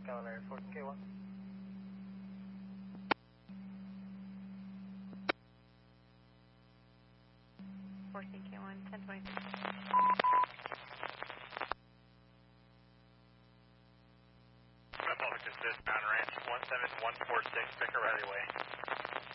Skyline Area 14K1. 14K1, 1026. Public assist, Mountain Ranch 17146, Vicar Riley Way.